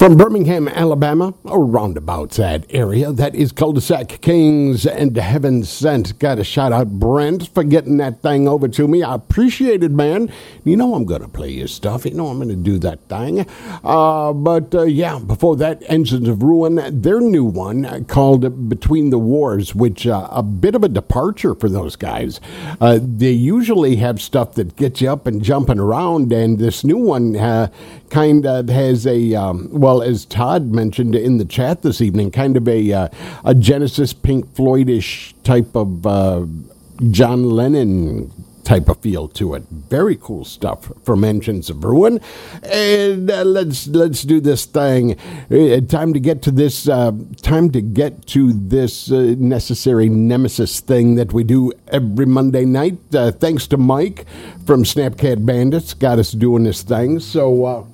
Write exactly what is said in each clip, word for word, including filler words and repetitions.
From Birmingham, Alabama, or roundabouts that area, that is Cul-de-sac Kings and Heaven Sent. Got to shout out Brent for getting that thing over to me. I appreciate it, man. You know I'm going to play your stuff. You know I'm going to do that thing. Uh, but, uh, yeah, before that, Engines of Ruin, their new one called Between the Wars, which uh, a bit of a departure for those guys. Uh, they usually have stuff that gets you up and jumping around, and this new one uh, kind of has a, um, well, as Todd mentioned in the chat this evening, kind of a uh, a Genesis, Pink Floyd-ish type of uh, John Lennon type of feel to it. Very cool stuff from Engines of Ruin. And uh, let's let's do this thing. Uh, time to get to this. Uh, time to get to this uh, necessary nemesis thing that we do every Monday night. Uh, thanks to Mike from Snapcat Bandits, got us doing this thing. So. Uh,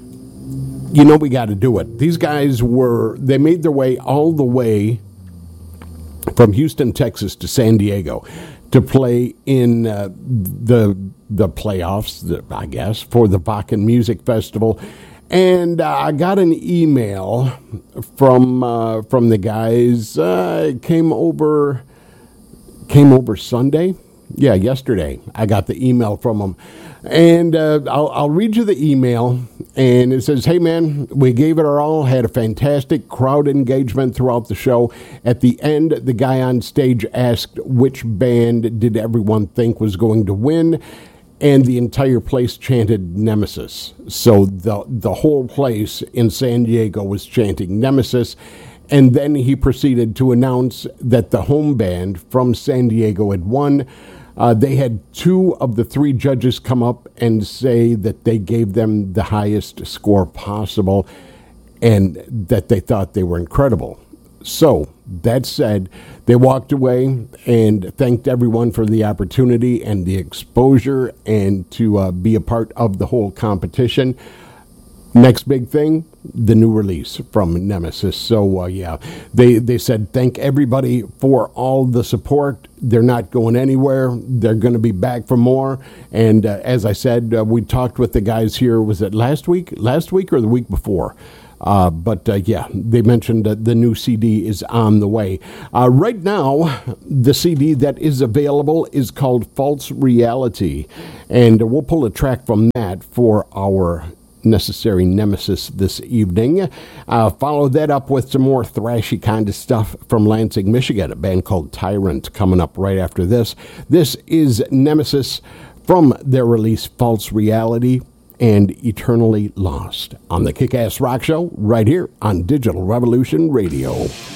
You know we got to do it. These guys were, they made their way all the way from Houston, Texas to San Diego to play in uh, the the playoffs, the, I guess, for the Bakken Music Festival. And uh, I got an email from uh, from the guys. Uh, came over, came over Sunday. Yeah, yesterday I got the email from them. And uh, I'll, I'll read you the email, and it says, hey, man, we gave it our all, had a fantastic crowd engagement throughout the show. At the end, the guy on stage asked which band did everyone think was going to win, and the entire place chanted Nemesis. So the, the whole place in San Diego was chanting Nemesis, and then he proceeded to announce that the home band from San Diego had won. Uh, they had two of the three judges come up and say that they gave them the highest score possible and that they thought they were incredible. So, that said, they walked away and thanked everyone for the opportunity and the exposure and to uh, be a part of the whole competition. Next big thing, the new release from Nemesis. So, uh, yeah, they, they said thank everybody for all the support. They're not going anywhere. They're going to be back for more. And uh, as I said, uh, we talked with the guys here, was it last week? Last week or the week before? Uh, but, uh, yeah, they mentioned that the new C D is on the way. Uh, right now, the C D that is available is called False Reality. And we'll pull a track from that for our necessary nemesis this evening. Uh, follow that up with some more thrashy kind of stuff from Lansing, Michigan, a band called Tyrant coming up right after this. This is Nemesis from their release False Reality and Eternally Lost on the Kick-Ass Rock Show right here on Digital Revolution Radio.